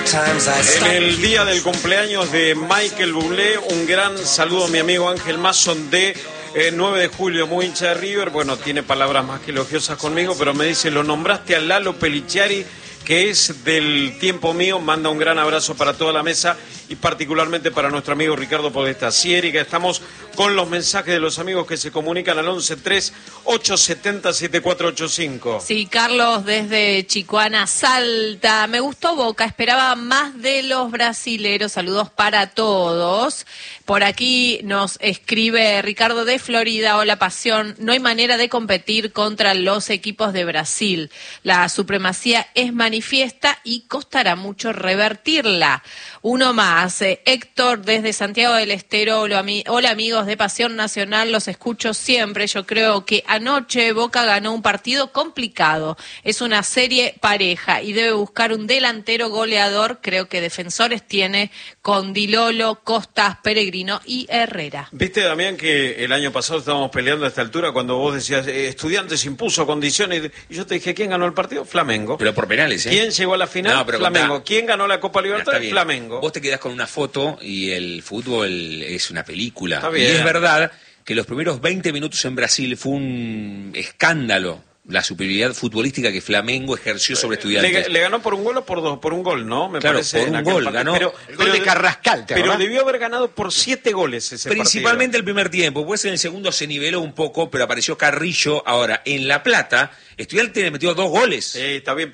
En el día del cumpleaños de Michael Bublé, un gran saludo a mi amigo Ángel Mason de 9 de julio, muy hincha de River. Bueno, tiene palabras más que elogiosas conmigo, pero me dice, lo nombraste a Lalo Peliciari, que es del tiempo mío. Manda un gran abrazo para toda la mesa y particularmente para nuestro amigo Ricardo Podestá. Sí, Erika, estamos con los mensajes de los amigos que se comunican al 11-3-870-7485. Sí, Carlos desde Chicoana, Salta. Me gustó Boca, esperaba más de los brasileros. Saludos para todos. Por aquí nos escribe Ricardo de Florida. Hola, Pasión. No hay manera de competir contra los equipos de Brasil. La supremacía es manifiesta y costará mucho revertirla. Uno más, Héctor desde Santiago del Estero. Hola amigos de Pasión Nacional, los escucho siempre. Yo creo que anoche Boca ganó un partido complicado. Es una serie pareja y debe buscar un delantero goleador. Creo que defensores tiene con Dilolo, Costas, Peregrino y Herrera. Viste, Damián, que el año pasado estábamos peleando a esta altura cuando vos decías, Estudiantes impuso condiciones, y yo te dije, ¿quién ganó el partido? Flamengo. Pero por penales, ¿eh? ¿Quién llegó a la final? No, pero Flamengo. ¿Quién ganó la Copa Libertadores? Flamengo. Vos te quedás con una foto y el fútbol es una película. Está Y bien. es verdad que los primeros 20 minutos en Brasil fue un escándalo la superioridad futbolística que Flamengo ejerció sobre Estudiantes. ¿Le ganó por un gol o por dos? Por un gol, ¿no? Me claro, parece. por un gol ganó. Pero, el gol de Carrascal, pero debió haber ganado por 7 goles ese Principalmente partido. el primer tiempo, pues en el segundo se niveló un poco, pero apareció Carrillo. Ahora, en La Plata, Estudiantes le metió 2 goles. Está bien.